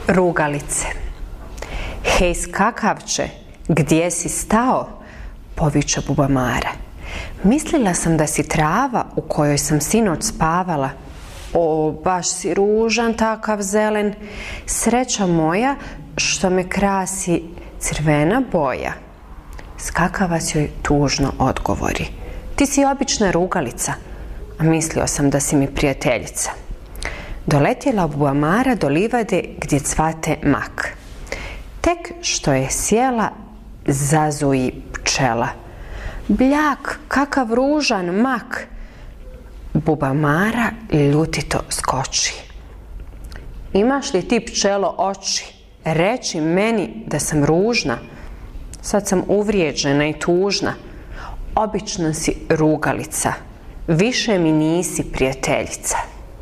Rugalice. Hej skakavče, gdje si stao? Poviče buba Mara. Mislila sam da si trava u kojoj sam sinoć spavala. O, baš si ružan, takav zelen. Sreća moja što me krasi crvena boja. Skakavac joj tužno odgovori. Ti si obična rugalica, a mislio sam da si mi prijateljica. Doletjela buba Mara do livade gdje cvate mak. Tek što je sjela, zazuji pčela. Bljak, kakav ružan mak! Buba Mara ljutito skoči. Imaš li ti, pčelo, oči? Reći meni da sam ružna. Sad sam uvrijeđena i tužna. Obična si rugalica. Više mi nisi prijateljica.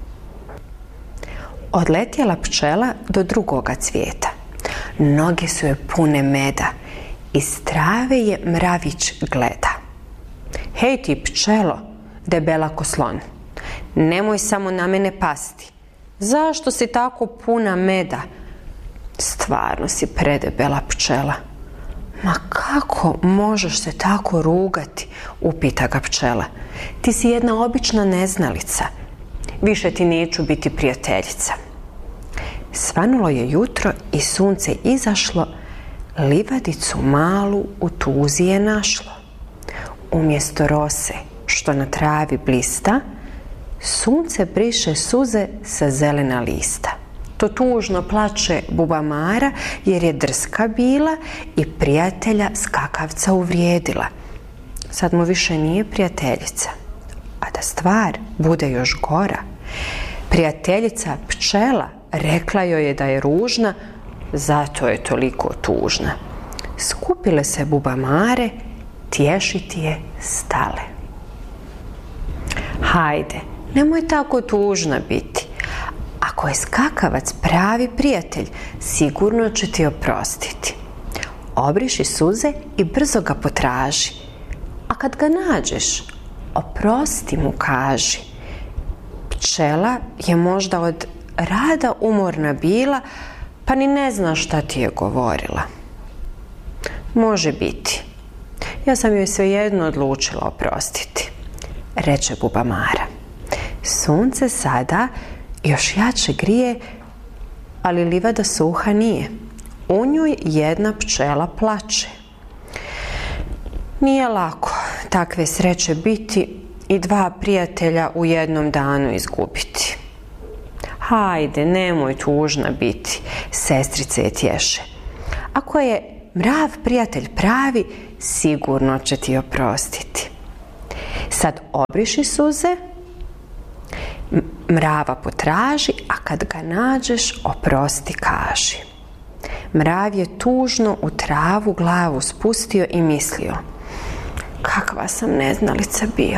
Odletjela pčela do drugoga cvijeta. Noge su joj pune meda. Iz trave je mravić gleda. Hej ti, pčelo, debela ko slon, nemoj samo na mene pasti. Zašto si tako puna meda? Stvarno si predebela, pčela. Ma kako možeš se tako rugati? Upita ga pčela. Ti si jedna obična neznalica. Više ti neću biti prijateljica. Svanulo je jutro i sunce izašlo, livadicu malu u tuzi je našlo. Umjesto rose što na travi blista, sunce briše suze sa zelena lista. To tužno plače buba Mara jer je drska bila i prijatelja skakavca uvrijedila. Sad mu više nije prijateljica. A da stvar bude još gora, prijateljica pčela rekla joj je da je ružna, zato je toliko tužna. Skupile se buba Mare, tješiti je stale. Hajde, nemoj tako tužna biti. Ako je skakavac pravi prijatelj, sigurno će ti oprostiti. Obriši suze i brzo ga potraži. A kad ga nađeš, oprosti mu kaži. Pčela je možda od rada umorna bila, pa ni ne zna šta ti je govorila. Može biti. Ja sam joj svejedno odlučila oprostiti, reče buba Mara. Sunce sada još jače grije, ali livada suha nije. U njoj jedna pčela plače. Nije lako takve sreće biti i dva prijatelja u jednom danu izgubiti. Hajde, nemoj tužna biti, sestrice je tješe. Ako je mrav prijatelj pravi, sigurno će ti oprostiti. Sad obriši suze, mrava potraži, a kad ga nađeš, oprosti kaži. Mrav je tužno u travu glavu spustio i mislio, kakva sam neznalica bio.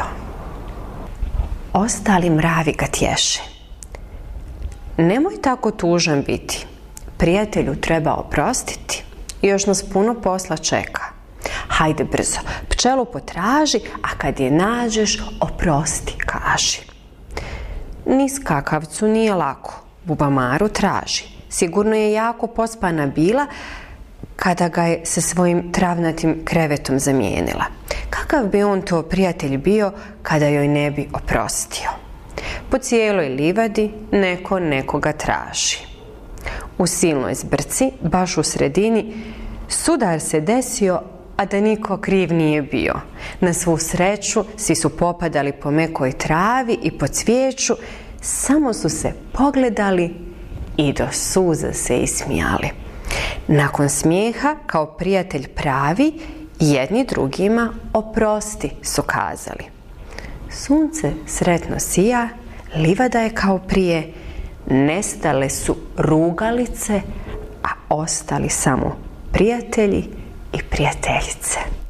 Ostali mravi ga tješe. Nemoj tako tužan biti. Prijatelju treba oprostiti. Još nas puno posla čeka. Hajde brzo, pčelu potraži, a kad je nađeš, oprosti kaži. Ni skakavcu nije lako. Buba Maru traži. Sigurno je jako pospana bila kada ga je sa svojim travnatim krevetom zamijenila. Kakav bi on to prijatelj bio kada joj ne bi oprostio? Po cijeloj livadi neko nekoga traži. U silnoj zbrci, baš u sredini, sudar se desio, a da niko kriv nije bio. Na svu sreću svi su popadali po mekoj travi i po cvijeću, samo su se pogledali i do suza se ismijali. Nakon smijeha, kao prijatelj pravi, jedni drugima oprosti su kazali. Sunce sretno sija, livada je kao prije, nestale su rugalice, a ostali samo prijatelji i prijateljice.